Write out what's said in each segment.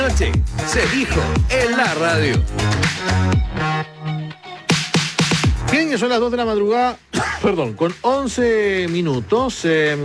Noche se dijo en la radio. Bien, ya son las 2 de la madrugada, perdón, con 11 minutos.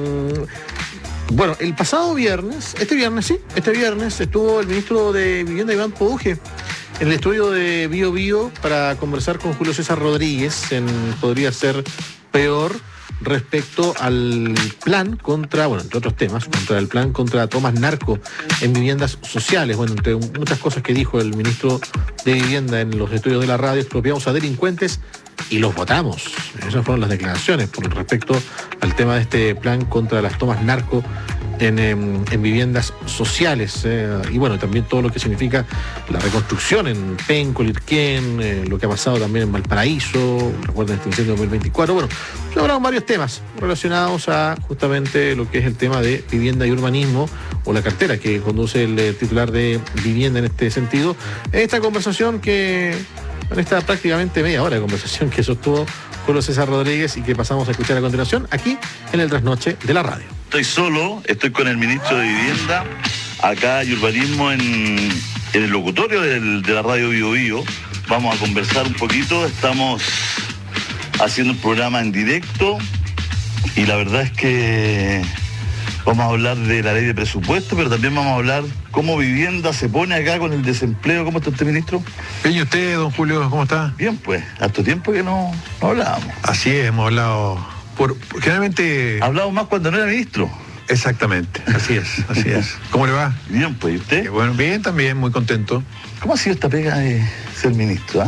Bueno, el pasado viernes, este viernes estuvo el ministro de Vivienda, Iván Poduje, en el estudio de Bio Bio para conversar con Julio César Rodríguez en Podría Ser Peor, respecto al plan contra, bueno, entre otros temas, contra el plan contra tomas narco en viviendas sociales. Bueno, entre muchas cosas que dijo el ministro de Vivienda en los estudios de la radio, expropiamos a delincuentes y los votamos. Esas fueron las declaraciones con respecto al tema de este plan contra las tomas narco en viviendas sociales, y bueno, también todo lo que significa la reconstrucción en Penco, Lirquén, lo que ha pasado también en Valparaíso, recuerden este incendio de 2024. Bueno, se hablaron varios temas relacionados a justamente lo que es el tema de vivienda y urbanismo, o la cartera que conduce el titular de Vivienda en este sentido. Esta conversación en esta prácticamente media hora de conversación que sostuvo Julio César Rodríguez y que pasamos a escuchar a continuación aquí en el Trasnoche de la radio. Estoy solo, estoy con el ministro de Vivienda, acá y Urbanismo en el locutorio de la radio Bio Bio. Vamos a conversar un poquito, estamos haciendo un programa en directo y la verdad es que vamos a hablar de la ley de presupuesto, pero también vamos a hablar cómo Vivienda se pone acá con el desempleo. ¿Cómo está usted, ministro? Bien, ¿y usted, don Julio, cómo está? Bien, pues, harto tiempo que no hablábamos. Así es, hemos hablado generalmente... Hablamos más cuando no era ministro. Exactamente, así es. ¿Cómo le va? Bien, pues, ¿y usted? Bueno, bien también, muy contento. ¿Cómo ha sido esta pega de ser ministro,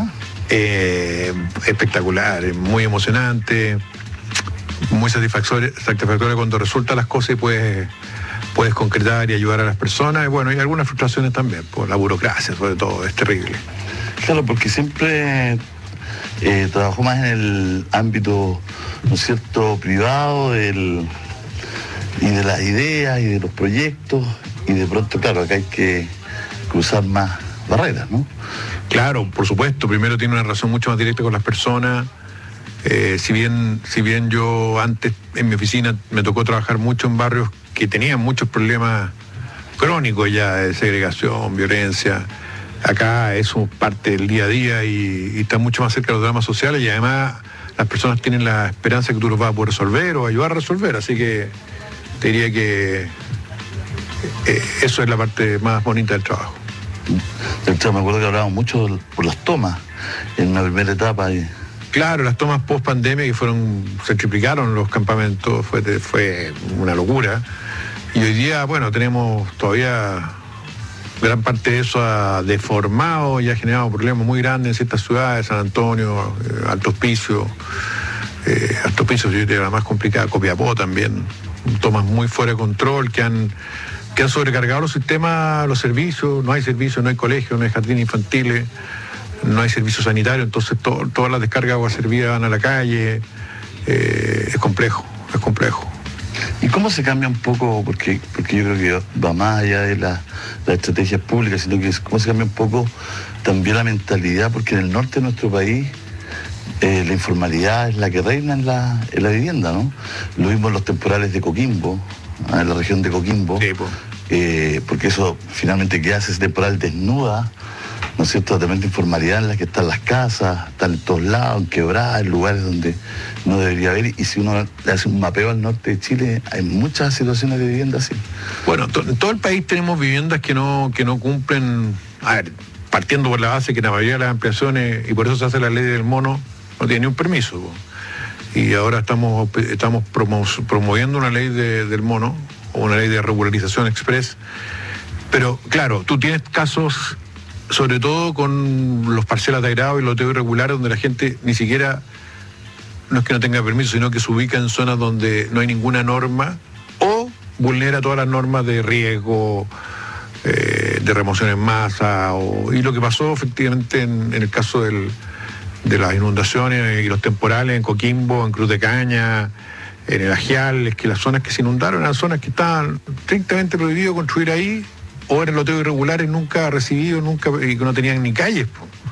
Espectacular, muy emocionante, muy satisfactoria cuando resultan las cosas y puedes concretar y ayudar a las personas. Y bueno, y algunas frustraciones también, por la burocracia sobre todo, es terrible. Claro, porque siempre trabajó más en el ámbito, ¿no es cierto?, privado, y de las ideas y de los proyectos, y de pronto, claro, acá hay que cruzar más barreras, ¿no? Claro, por supuesto, primero tiene una relación mucho más directa con las personas. Si bien yo antes en mi oficina me tocó trabajar mucho en barrios que tenían muchos problemas crónicos ya de segregación, violencia, acá eso parte del día a día y está mucho más cerca de los dramas sociales, y además las personas tienen la esperanza que tú los vas a poder resolver o ayudar a resolver, así que te diría que eso es la parte más bonita del trabajo. Me acuerdo que hablábamos mucho por las tomas en una primera etapa. Claro, las tomas post pandemia que se triplicaron los campamentos, fue una locura. Y hoy día, bueno, tenemos todavía gran parte de eso ha deformado y ha generado problemas muy grandes en ciertas ciudades, San Antonio, Alto Hospicio, yo diría la más complicada, Copiapó también, tomas muy fuera de control que han sobrecargado los sistemas, los servicios, no hay servicios, no hay colegios, no hay jardines infantiles, no hay servicio sanitario, entonces todas las descargas de agua servida van a la calle, es complejo. ¿Y cómo se cambia un poco, porque yo creo que va más allá de las estrategias públicas, sino que cómo se cambia un poco también la mentalidad, porque en el norte de nuestro país la informalidad es la que reina en la vivienda, ¿no? Lo vimos en los temporales de Coquimbo, en la región de Coquimbo, sí, porque eso finalmente que hace ese temporal desnuda, ¿no es cierto?, totalmente informalidad en la que están las casas, están en todos lados, en quebradas, en lugares donde no debería haber, y si uno le hace un mapeo al norte de Chile, hay muchas situaciones de vivienda así. Bueno, en todo el país tenemos viviendas que no cumplen, partiendo por la base que la mayoría de las ampliaciones, y por eso se hace la ley del mono, no tiene ni un permiso. Y ahora estamos promoviendo una ley del mono, o una ley de regularización express, pero claro, tú tienes casos sobre todo con los parcelas de agrado y loteo irregular, donde la gente ni siquiera, no es que no tenga permiso, sino que se ubica en zonas donde no hay ninguna norma o vulnera todas las normas de riesgo, de remoción en masa, y lo que pasó efectivamente en el caso de las inundaciones y los temporales en Coquimbo, en Cruz de Caña, en el Ajial, es que las zonas que se inundaron eran zonas que estaban estrictamente prohibido construir ahí, o eran loteos irregulares nunca recibidos, y que no tenían ni calles.